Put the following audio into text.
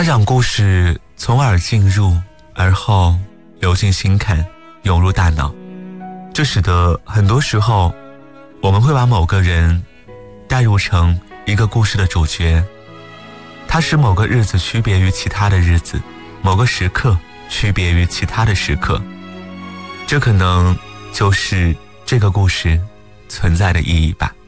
它让故事从耳进入，而后流进心坎，涌入大脑。这使得很多时候我们会把某个人带入成一个故事的主角，它使某个日子区别于其他的日子，某个时刻区别于其他的时刻。这可能就是这个故事存在的意义吧。